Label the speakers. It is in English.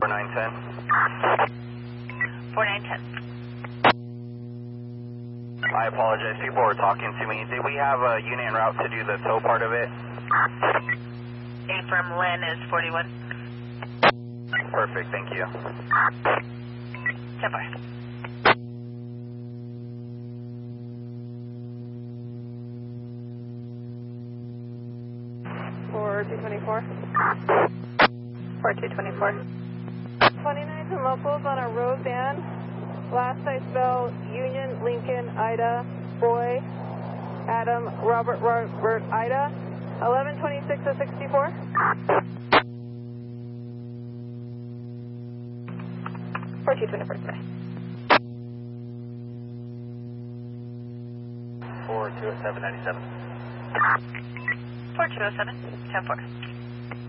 Speaker 1: 4910.
Speaker 2: 4910.
Speaker 1: I apologize, people were talking to me. Did we have a unit en route to do the tow part of it?
Speaker 2: A from Lynn is 41.
Speaker 1: Perfect, thank you.
Speaker 2: 10-4.
Speaker 3: For 224.
Speaker 2: 4224.
Speaker 3: 29s and locals on a road van. Last I spell Union, Lincoln, Ida, Boy, Adam, Robert, Ida. 1126 to 64.
Speaker 2: 4224.
Speaker 1: 420797.
Speaker 2: 4207. 10-4.